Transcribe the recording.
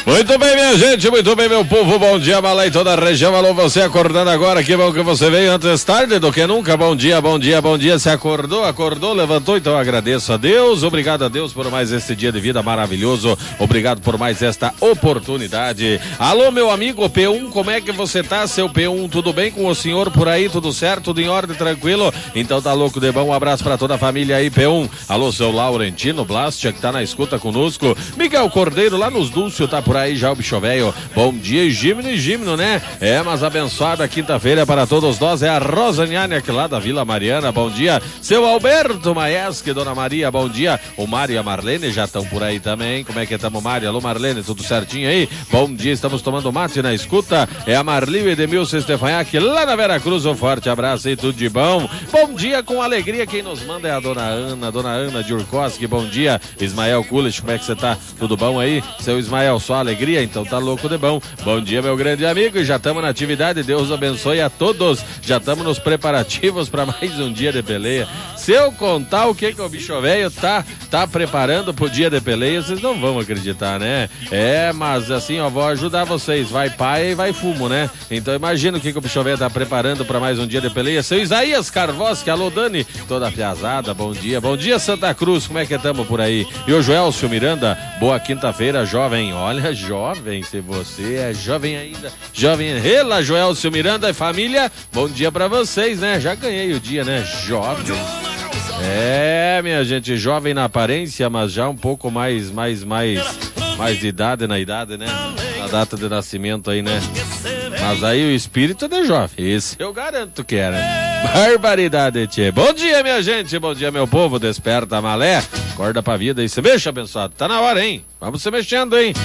Muito bem, minha gente, muito bem, meu povo, bom dia, Malé, em toda a região, alô, você acordando agora, que bom que você veio antes tarde do que nunca, bom dia, se acordou, levantou, então agradeço a Deus, obrigado a Deus por mais este dia de vida maravilhoso, obrigado por mais esta oportunidade. Alô, meu amigo P1, como é que você tá, seu P1, tudo bem com o senhor por aí, tudo certo, tudo em ordem, tranquilo? Então tá louco de bom, um abraço pra toda a família aí, P1, alô, seu Laurentino Blastia, que tá na escuta conosco, Miguel Cordeiro, lá nos Dúlcio, tá por aí já o bicho velho, bom dia, Gimno, né? Mas abençoada quinta-feira para todos nós, é a Rosa Nhaniak lá da Vila Mariana, bom dia, seu Alberto Maesque, dona Maria, bom dia, o Mário e a Marlene já estão por aí também, como é que estamos, Mário? Alô, Marlene, tudo certinho aí? Bom dia, estamos tomando mate na escuta, é a Marli e Edemilson Stefanhac lá na Vera Cruz, um forte abraço aí, tudo de bom, bom dia com alegria, quem nos manda é a dona Ana de Urkoski, bom dia, Ismael Kulich, como é que você tá? Tudo bom aí? Seu Ismael, só alegria? Então tá louco de bom. Bom dia, meu grande amigo, já estamos na atividade, Deus abençoe a todos, já estamos nos preparativos para mais um dia de peleia. Se eu contar o que o bicho velho tá preparando pro dia de peleia, vocês não vão acreditar, né? Mas assim, ó, vou ajudar vocês, vai pai e vai fumo, né? Então imagina o que o bicho velho tá preparando para mais um dia de peleia. Seu Isaías Carvoski, alô Dani, toda piazada, bom dia Santa Cruz, como é que estamos por aí? E o Joelcio Miranda, boa quinta-feira, jovem, olha, jovem, se você é jovem ainda, Rela, Joelcio Miranda e família, bom dia pra vocês, né? Já ganhei o dia, né? Jovem. Minha gente, jovem na aparência, mas já um pouco mais de idade na idade, né? Na data de nascimento aí, né? Mas aí o espírito é de jovem, esse eu garanto que era. Barbaridade, tchê. Bom dia, minha gente, bom dia, meu povo, desperta, Malé, acorda pra vida e se mexa, abençoado. Tá na hora, hein? Vamos se mexendo, hein?